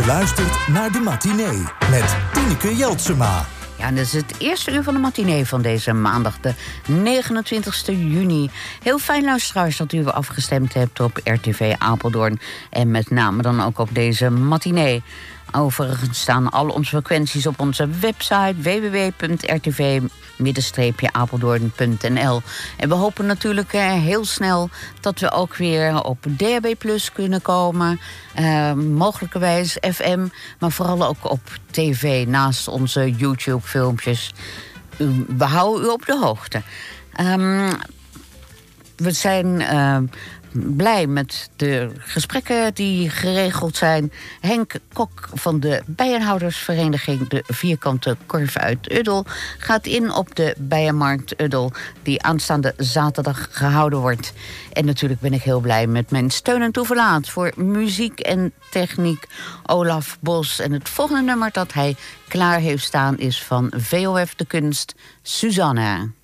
Je luistert naar De Matinee met Tineke Jeltsema. Ja, en dit is het eerste uur van de matinee van deze maandag, de 29 juni. Heel fijn, luisteraars, dat u weer afgestemd hebt op RTV Apeldoorn. En met name dan ook op deze matinee. Overigens staan al onze frequenties op onze website www.rtv-apeldoorn.nl. En we hopen natuurlijk heel snel dat we ook weer op DHB Plus kunnen komen. Mogelijkerwijs FM, maar vooral ook op tv naast onze YouTube-filmpjes. We houden u op de hoogte. We zijn blij met de gesprekken die geregeld zijn. Henk Kok van de Bijenhoudersvereniging De Vierkante Korf uit Uddel gaat in op de Bijenmarkt Uddel, die aanstaande zaterdag gehouden wordt. En natuurlijk ben ik heel blij met mijn steun en toeverlaat voor muziek en techniek, Olaf Bos. En het volgende nummer dat hij klaar heeft staan is van VOF de Kunst, Suzanne.